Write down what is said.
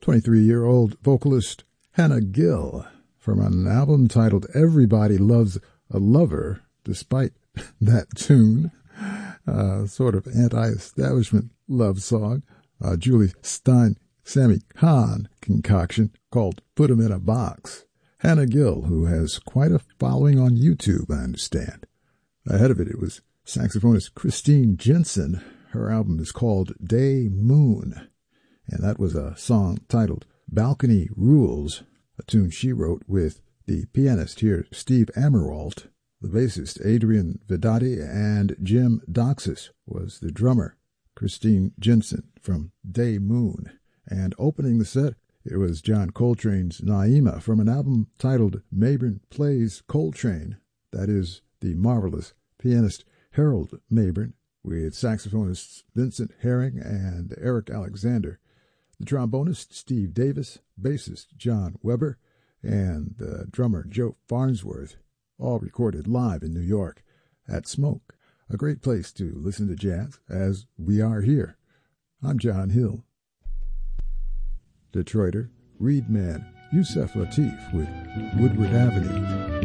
23-year-old vocalist Hannah Gill from an album titled Everybody Loves a Lover, despite that tune, sort of anti-establishment love song, Julie Stein, Sammy Kahn concoction called Put 'Em in a Box. Hannah Gill, who has quite a following on YouTube, I understand. Ahead of it was saxophonist Christine Jensen. Her album is called Day Moon, and that was a song titled Balcony Rules, a tune she wrote with the pianist here, Steve Amerwalt. The bassist, Adrian Vedati, and Jim Doxis was the drummer, Christine Jensen from Day Moon. And opening the set, it was John Coltrane's Naima from an album titled Mabry Plays Coltrane. That is the marvelous pianist Harold Mabry with saxophonists Vincent Herring and Eric Alexander, the trombonist Steve Davis, bassist John Weber, and the drummer Joe Farnsworth, all recorded live in New York at Smoke, a great place to listen to jazz, as we are here. I'm John Hill. Detroiter, Reed man Yusef Lateef with Woodward Avenue.